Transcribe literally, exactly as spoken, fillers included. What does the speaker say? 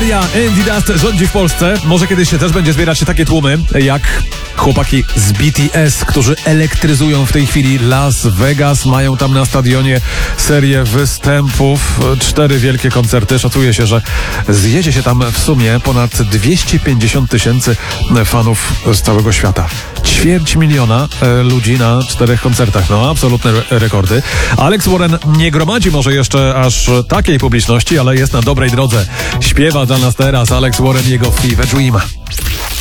Aria, Andy Dust rządzi w Polsce. Może kiedyś się też będzie zbierać się takie tłumy jak chłopaki z B T S, którzy elektryzują w tej chwili Las Vegas. Mają tam na stadionie serię występów. Cztery wielkie koncerty. Szacuje się, że zjedzie się tam w sumie ponad dwieście pięćdziesiąt tysięcy fanów z całego świata. Ćwierć miliona e, ludzi na czterech koncertach. No, absolutne re- rekordy. Alex Warren nie gromadzi może jeszcze aż takiej publiczności, ale jest na dobrej drodze. Śpiewa dla nas teraz Alex Warren, jego Fever Dream.